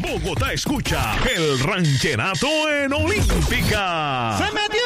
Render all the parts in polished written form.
Bogotá escucha el rancherato en Olímpica. ¡Se metió!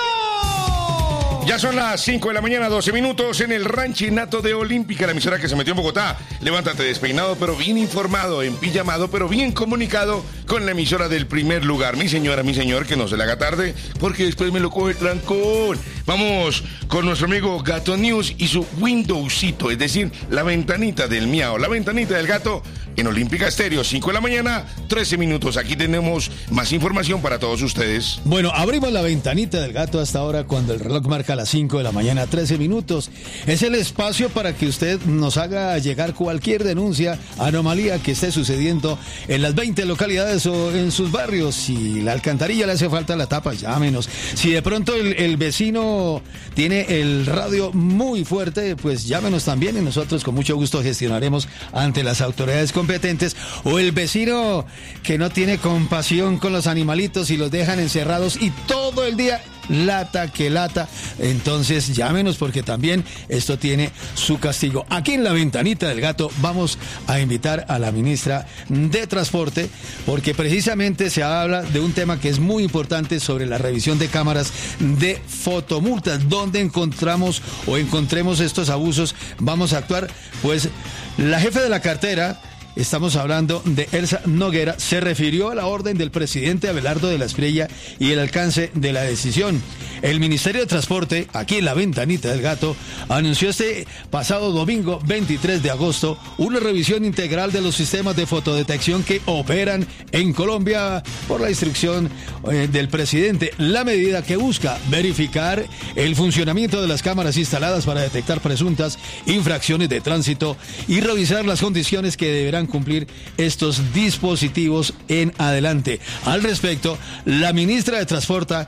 Ya son las 5 de la mañana, 12 minutos en el ranchinato de Olímpica, la emisora que se metió en Bogotá. Levántate despeinado, pero bien informado, en pijamado, pero bien comunicado con la emisora del primer lugar. Mi señora, mi señor, que no se le haga tarde, porque después me lo coge el trancón. Vamos con nuestro amigo Gato News y su Windowsito, es decir, la ventanita del miau, la ventanita del gato en Olímpica Estéreo, 5 de la mañana, 13 minutos. Aquí tenemos más información para todos ustedes. Bueno, abrimos la ventanita del gato hasta ahora cuando el reloj marca las 5 de la mañana, 13 minutos. Es el espacio para que usted nos haga llegar cualquier denuncia, anomalía que esté sucediendo en las 20 localidades o en sus barrios. Si la alcantarilla le hace falta la tapa, llámenos. Si de pronto el vecino tiene el radio muy fuerte, pues llámenos también y nosotros con mucho gusto gestionaremos ante las autoridades competentes. O el vecino que no tiene compasión con los animalitos y los dejan encerrados y todo el día lata que lata, entonces llámenos porque también esto tiene su castigo. Aquí en la ventanita del gato vamos a invitar a la ministra de Transporte porque precisamente se habla de un tema que es muy importante sobre la revisión de cámaras de fotomultas. ¿Dónde encontramos o encontremos estos abusos? Vamos a actuar. Pues la jefe de la cartera, estamos hablando de Elsa Noguera, se refirió a la orden del presidente Abelardo de la Espriella y el alcance de la decisión. El Ministerio de Transporte, aquí en la ventanita del gato, anunció este pasado domingo 23 de agosto una revisión integral de los sistemas de fotodetección que operan en Colombia por la instrucción del presidente. La medida que busca verificar el funcionamiento de las cámaras instaladas para detectar presuntas infracciones de tránsito y revisar las condiciones que deberán cumplir estos dispositivos en adelante. Al respecto, la ministra de Transporte,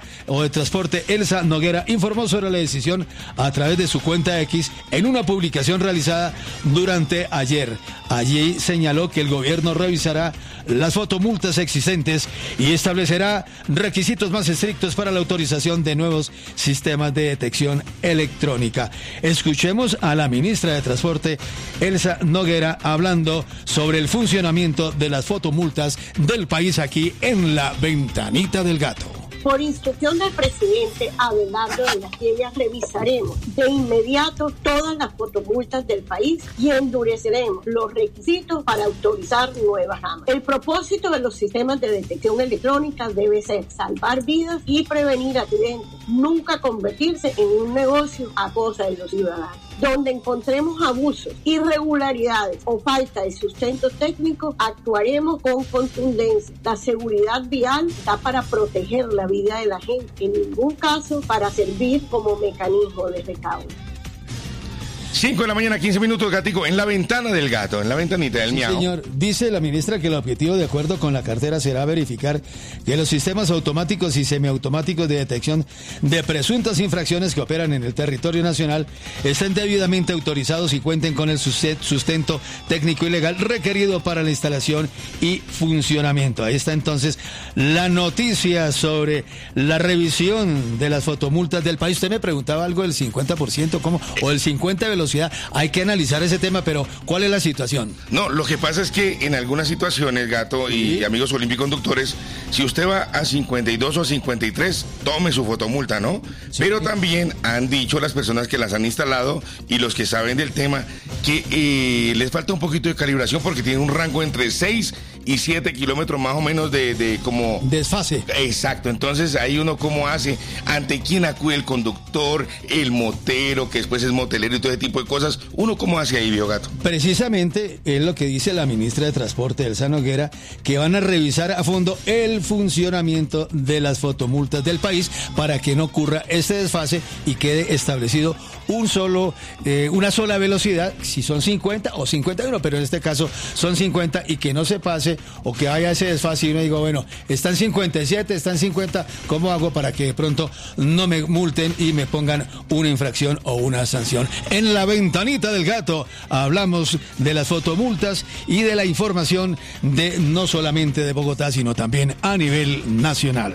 Elsa Noguera, informó sobre la decisión a través de su cuenta X en una publicación realizada durante ayer. Allí señaló que el gobierno revisará las fotomultas existentes y establecerá requisitos más estrictos para la autorización de nuevos sistemas de detección electrónica. Escuchemos a la ministra de Transporte, Elsa Noguera, hablando sobre el funcionamiento de las fotomultas del país aquí en la ventanita del gato. Por instrucción del presidente Abelardo de la Espriella, revisaremos de inmediato todas las fotomultas del país y endureceremos los requisitos para autorizar nuevas cámaras. El propósito de los sistemas de detección electrónica debe ser salvar vidas y prevenir accidentes, nunca convertirse en un negocio a costa de los ciudadanos. Donde encontremos abusos, irregularidades o falta de sustento técnico, actuaremos con contundencia. La seguridad vial está para proteger la vida de la gente, en ningún caso para servir como mecanismo de recaudo. 5 de la mañana, 15 minutos, gatico, en la ventana del gato, en la ventanita del miau. Señor, dice la ministra que el objetivo, de acuerdo con la cartera, será verificar que los sistemas automáticos y semiautomáticos de detección de presuntas infracciones que operan en el territorio nacional estén debidamente autorizados y cuenten con el sustento técnico y legal requerido para la instalación y funcionamiento. Ahí está entonces la noticia sobre la revisión de las fotomultas del país. Usted me preguntaba algo del 50%, ¿cómo? O el 50% de velocidad. Hay que analizar ese tema, pero ¿cuál es la situación? No, lo que pasa es que en algunas situaciones, gato y amigos olímpiconductores, si usted va a 52 o 53, tome su fotomulta, ¿no? Sí. Pero también han dicho las personas que las han instalado y los que saben del tema que les falta un poquito de calibración porque tienen un rango entre 6 y 7 kilómetros más o menos de como... desfase. Exacto, entonces ahí uno cómo hace, ante quién acude el conductor, el motero, que después es motelero y todo ese tipo de cosas, uno cómo hace ahí, Biogato. Precisamente es lo que dice la ministra de Transporte, Elsa Noguera, que van a revisar a fondo el funcionamiento de las fotomultas del país para que no ocurra este desfase y quede establecido una sola velocidad, si son 50 o 51, pero en este caso son 50 y que no se pase o que haya ese desfase y uno digo, bueno, están 57, están 50, ¿cómo hago para que de pronto no me multen y me pongan una infracción o una sanción? En la ventanita del gato hablamos de las fotomultas y de la información de no solamente de Bogotá, sino también a nivel nacional.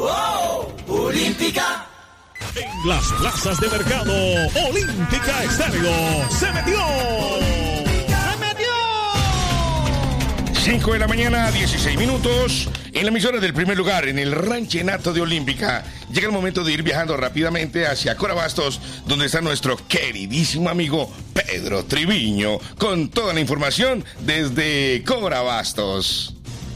Olímpica. En las plazas de mercado, Olímpica Estéreo se metió. 5 de la mañana, 16 minutos. En la emisora del primer lugar, en el Ranchenato de Olímpica, llega el momento de ir viajando rápidamente hacia Corabastos, donde está nuestro queridísimo amigo Pedro Triviño, con toda la información desde Corabastos.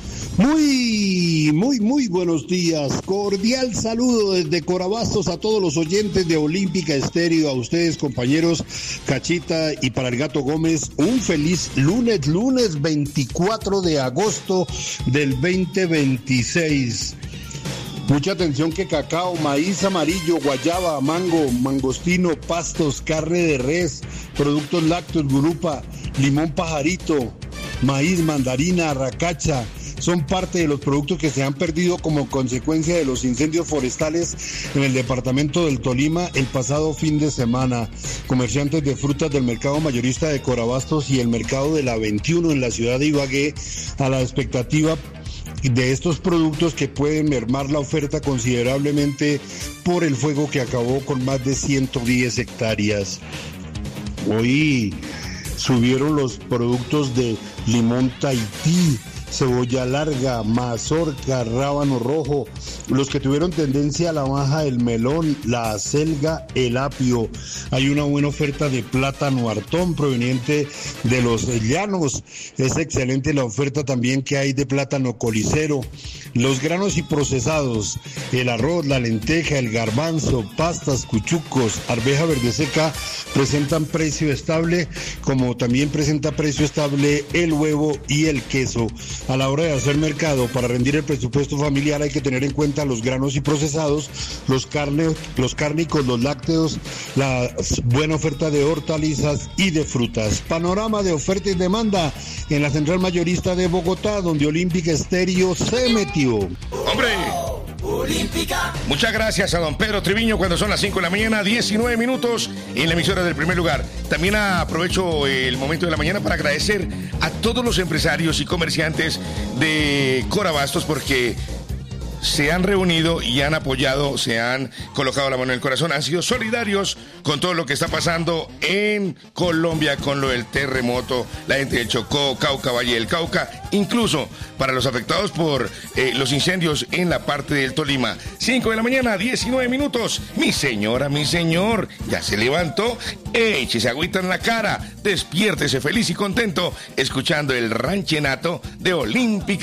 Muy buenos días. Cordial saludo desde Corabastos a todos los oyentes de Olímpica Estéreo, a ustedes, compañeros Cachita, y para el Gato Gómez, un feliz lunes 24 de agosto del 2026. Mucha atención que cacao, maíz amarillo, guayaba, mango, mangostino, pastos, carne de res, productos lácteos, gurupa, limón pajarito, maíz, mandarina, arracacha, son parte de los productos que se han perdido como consecuencia de los incendios forestales en el departamento del Tolima el pasado fin de semana. Comerciantes de frutas del mercado mayorista de Corabastos y el mercado de la 21 en la ciudad de Ibagué, a la expectativa de estos productos que pueden mermar la oferta considerablemente por el fuego que acabó con más de 110 hectáreas. Hoy subieron los productos de limón Tahití, cebolla larga, mazorca, rábano rojo, los que tuvieron tendencia a la baja, el melón, la acelga, el apio. Hay una buena oferta de plátano hartón proveniente de los llanos. Es excelente la oferta también que hay de plátano colicero. Los granos y procesados, el arroz, la lenteja, el garbanzo, pastas, cuchucos, arveja verde seca, presentan precio estable, como también presenta precio estable el huevo y el queso. A la hora de hacer mercado, para rendir el presupuesto familiar, hay que tener en cuenta los granos y procesados, los cárnicos, los lácteos, la buena oferta de hortalizas y de frutas. Panorama de oferta y demanda en la central mayorista de Bogotá, donde Olímpica Estéreo se metió. ¡Hombre! Olímpica. Muchas gracias a don Pedro Triviño cuando son las 5 de la mañana, 19 minutos en la emisora del primer lugar. También aprovecho el momento de la mañana para agradecer a todos los empresarios y comerciantes de Corabastos porque se han reunido y han apoyado, se han colocado la mano en el corazón, han sido solidarios con todo lo que está pasando en Colombia con lo del terremoto, la gente del Chocó, Cauca, Valle del Cauca, incluso para los afectados por los incendios en la parte del Tolima. 5 de la mañana, 19 minutos. Mi señora, mi señor, ya se levantó, échese agüita en la cara, despiértese feliz y contento escuchando el Ranchenato de Olímpica.